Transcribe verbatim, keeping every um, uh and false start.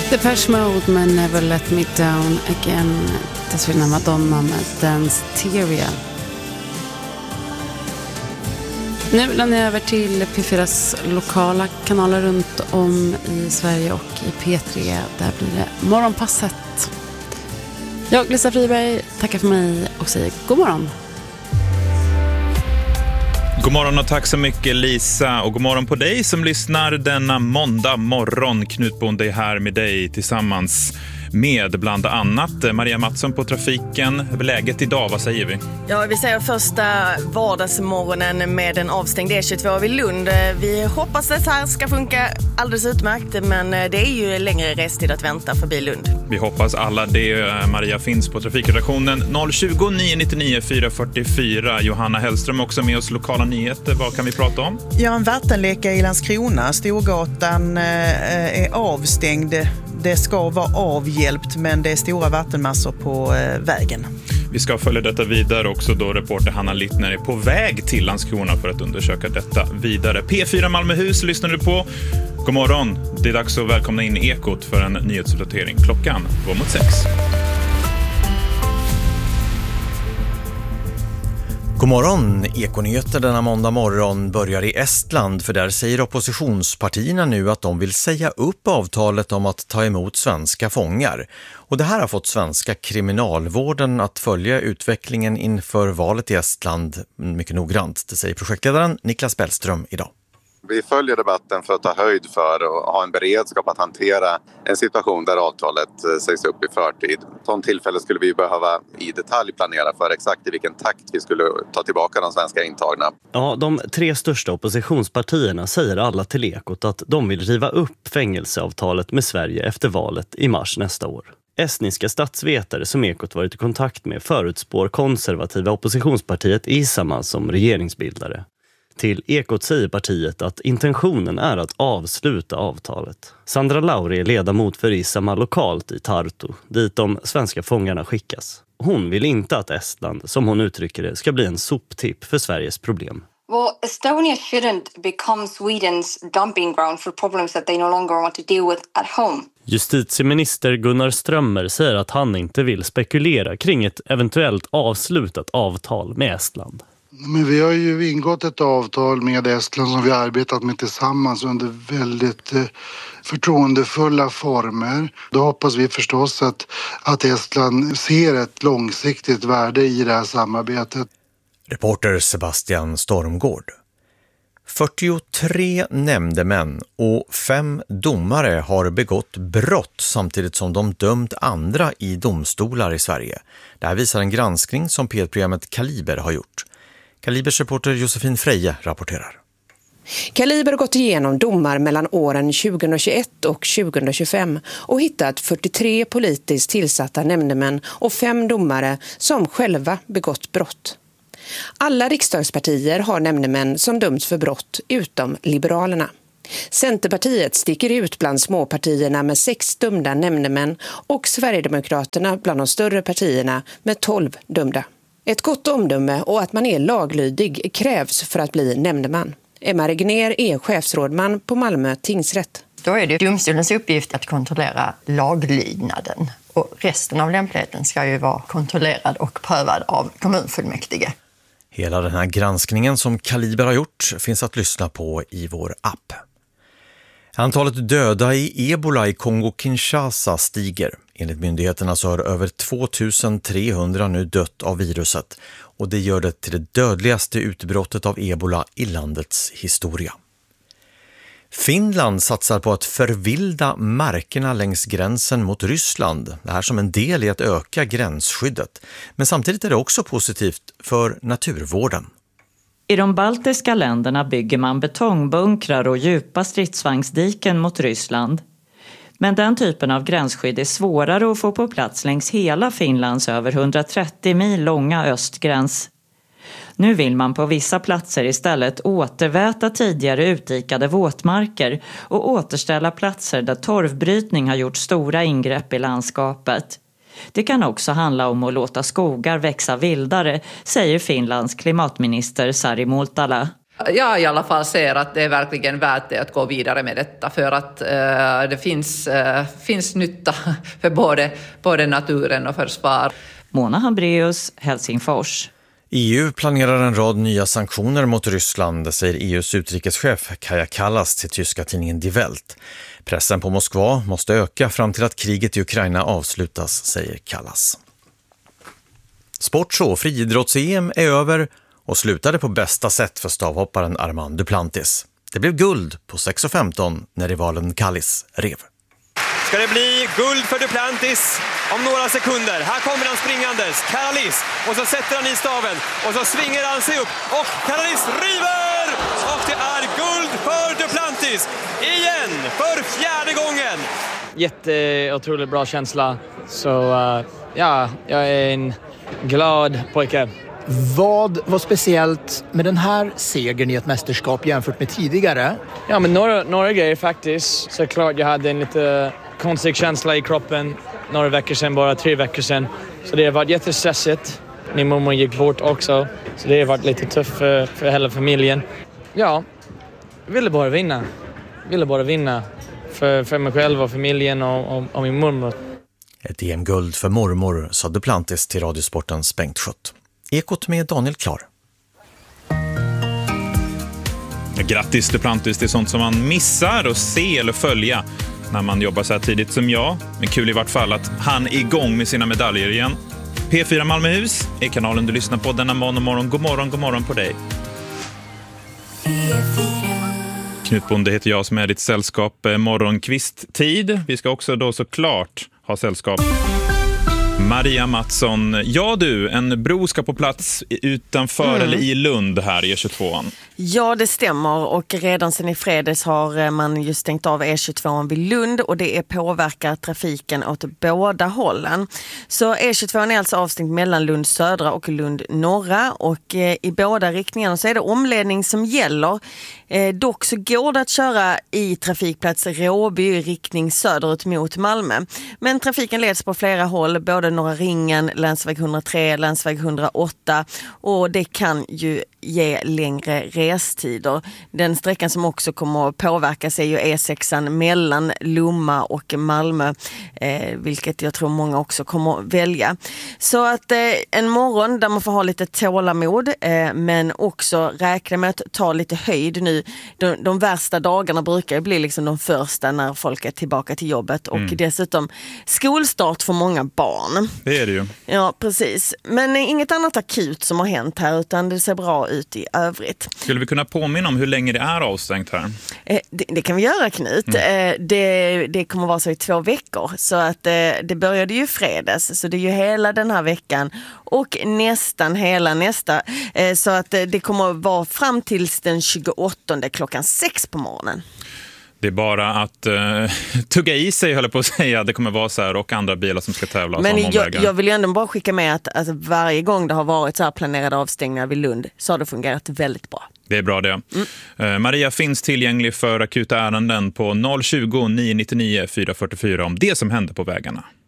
Depeche Mode med Never Let Me Down Again. Dessförinnan Madonna med Danceteria. Nu lämnar jag över till P fyras lokala kanaler runt om i Sverige och i P tre. Där blir det Morgonpasset. Jag, Lisa Friberg, tackar för mig och säger god morgon. God morgon och tack så mycket Lisa, och god morgon på dig som lyssnar denna måndag morgon. Knut Bonde är här med dig tillsammans med bland annat Maria Mattsson på trafiken. Läget idag, vad säger vi? Ja, vi säger första vardagsmorgonen med en avstängd E tjugotvå vid Lund. Vi hoppas att det här ska funka alldeles utmärkt, men det är ju längre restid att vänta förbi Lund. Vi hoppas alla det. Maria finns på trafikredaktionen noll tjugo, nio nittionio, fyra fyrtiofyra. Johanna Hellström också med oss, lokala nyheter. Vad kan vi prata om? Ja, en vattenläcka i Landskrona. Storgatan eh, är avstängd. Det ska vara avhjälpt, men det är stora vattenmassor på eh, vägen. Vi ska följa detta vidare också då reporter Hanna Littner är på väg till Landskrona för att undersöka detta vidare. P fyra Malmöhus lyssnar du på. God morgon, det är dags att välkomna in Ekot för en nyhetsuppdatering. Klockan går mot sex. God morgon, Ekonyheter denna måndag morgon börjar i Estland, för där säger oppositionspartierna nu att de vill säga upp avtalet om att ta emot svenska fångar. Och det här har fått svenska kriminalvården att följa utvecklingen inför valet i Estland mycket noggrant. Det säger projektledaren Niklas Bellström idag. Vi följer debatten för att ta höjd för och ha en beredskap att hantera en situation där avtalet sägs upp i förtid. Sån tillfälle skulle vi behöva i detalj planera för exakt i vilken takt vi skulle ta tillbaka de svenska intagna. Ja, de tre största oppositionspartierna säger alla till Ekot att de vill riva upp fängelseavtalet med Sverige efter valet i mars nästa år. Estniska statsvetare som Ekot varit i kontakt med förutspår konservativa oppositionspartiet Isama som regeringsbildare. Till Ekot säger partiet att intentionen är att avsluta avtalet. Sandra Lauri är ledamot för Isama lokalt i Tartu, dit de svenska fångarna skickas. Hon vill inte att Estland, som hon uttrycker det, ska bli en soptipp för Sveriges problem. Well, Estonia shouldn't become Sweden's dumping ground for problems that they no longer want to deal with at home. Justitieminister Gunnar Strömmer säger att han inte vill spekulera kring ett eventuellt avslutat avtal med Estland. Men vi har ju ingått ett avtal med Estland som vi har arbetat med tillsammans under väldigt eh, förtroendefulla former. Då hoppas vi förstås att, att Estland ser ett långsiktigt värde i det här samarbetet. Reporter Sebastian Stormgård. fyrtiotre nämndemän och fem domare har begått brott samtidigt som de dömt andra i domstolar i Sverige. Det här visar en granskning som P ett-programmet Kaliber har gjort. Kalibers reporter Josefin Freje rapporterar. Kaliber har gått igenom domar mellan åren tjugohundratjugoett och tjugohundratjugofem och hittat fyrtiotre politiskt tillsatta nämndemän och fem domare som själva begått brott. Alla riksdagspartier har nämndemän som dömts för brott utom Liberalerna. Centerpartiet sticker ut bland småpartierna med sex dömda nämndemän och Sverigedemokraterna bland de större partierna med tolv dömda. Ett gott omdöme och att man är laglydig krävs för att bli nämndeman. Emma Regner är chefsrådman på Malmö tingsrätt. Då är det domstolens uppgift att kontrollera laglydnaden. Och resten av lämpligheten ska ju vara kontrollerad och prövad av kommunfullmäktige. Hela den här granskningen som Kaliber har gjort finns att lyssna på i vår app. Antalet döda i Ebola i Kongo-Kinshasa stiger. Enligt myndigheterna så har över tvåtusen-trehundra nu dött av viruset, och det gör det till det dödligaste utbrottet av Ebola i landets historia. Finland satsar på att förvilda markerna längs gränsen mot Ryssland. Det här som en del i att öka gränsskyddet. Men samtidigt är det också positivt för naturvården. I de baltiska länderna bygger man betongbunkrar och djupa stridsvagnsdiken mot Ryssland. Men den typen av gränsskydd är svårare att få på plats längs hela Finlands över hundratrettio mil långa östgräns. Nu vill man på vissa platser istället återväta tidigare utdikade våtmarker och återställa platser där torvbrytning har gjort stora ingrepp i landskapet. Det kan också handla om att låta skogar växa vildare, säger Finlands klimatminister Sari Multala. Jag i alla fall ser att det är verkligen värt det att gå vidare med detta för att eh, det finns, eh, finns nytta för både, både naturen och försvar. Mona Hambraeus, Helsingfors. E U planerar en rad nya sanktioner mot Ryssland, säger E U:s utrikeschef Kaja Kallas till tyska tidningen Die Welt. Pressen på Moskva måste öka fram till att kriget i Ukraina avslutas, säger Kallas. Sports- och friidrotts-E M är över och slutade på bästa sätt för stavhopparen Armand Duplantis. Det blev guld på sex femton när rivalen Kallis rev. Ska det bli guld för Duplantis om några sekunder? Här kommer han springandes, Kallis, och så sätter han i staven och så svingar han sig upp och Kallis river! Och det är guld för Duplantis igen för fjärde gången. Jätteotroligt bra känsla, så uh, ja, jag är en glad pojke. Vad var speciellt med den här segern i ett mästerskap jämfört med tidigare? Ja, men några, några grejer faktiskt. Såklart jag hade en lite konstig känsla i kroppen några veckor sedan, bara tre veckor sedan. Så det har varit jättestressigt. Min mamma gick bort också, så det har varit lite tufft för, för hela familjen. Ja, jag ville bara vinna. Jag ville bara vinna för, för mig själv och familjen och, och, och min mormor. Ett E M-guld för mormor, sa Duplantis till Radiosportens Bengt Schött. Ekot med Daniel Klar. Grattis Duplantis, det är sånt som man missar att se eller följa när man jobbar så här tidigt som jag. Men kul i vart fall att han är igång med sina medaljer igen. P fyra Malmöhus är kanalen du lyssnar på denna måndag morgon. God morgon, god morgon på dig. Knut Bonde heter jag som är ditt sällskap morgonkvisttid. Vi ska också då såklart ha sällskap Maria Mattsson. Ja du, en bro ska på plats utanför mm. eller i Lund här i E tjugotvå. Ja, det stämmer, och redan sedan i fredags har man just stängt av E tjugotvå vid Lund och det är påverkar trafiken åt båda hållen. Så E tjugotvå är alltså avstängt mellan Lund södra och Lund norra, och eh, i båda riktningarna så är det omledning som gäller. Eh, dock så går det att köra i trafikplats Råby i riktning söderut mot Malmö. Men trafiken leds på flera håll, både Norra Ringen, länsväg hundratre, länsväg hundraåtta, och det kan ju ge längre restider. Den sträckan som också kommer att påverkas är ju E sexan mellan Lomma och Malmö, eh, vilket jag tror många också kommer att välja. Så att eh, en morgon där man får ha lite tålamod, eh, men också räkna med att ta lite höjd nu. De, de värsta dagarna brukar ju bli liksom de första när folk är tillbaka till jobbet, och mm. dessutom skolstart för många barn. Det är det ju. Ja, precis. Men eh, inget annat akut som har hänt här, utan det ser bra ut i övrigt. Skulle vi kunna påminna om hur länge det är avstängt här? Eh, det, det kan vi göra, Knut. Mm. Eh, det, det kommer vara så i två veckor. Så att eh, det började ju fredags. Så det är ju hela den här veckan och nästan hela nästa. Eh, så att eh, det kommer vara fram till den tjugoåttonde klockan sex på morgonen. Det är bara att uh, tugga i sig, höll jag på att säga. Det kommer vara så här, och andra bilar som ska tävla. Men jag, jag vill ju ändå bara skicka med att alltså, varje gång det har varit så här planerade avstängningar vid Lund så har det fungerat väldigt bra. Det är bra det. Mm. Uh, Maria finns tillgänglig för akuta ärenden på noll tjugo, nio nio nio, fyra fyra fyra om det som händer på vägarna.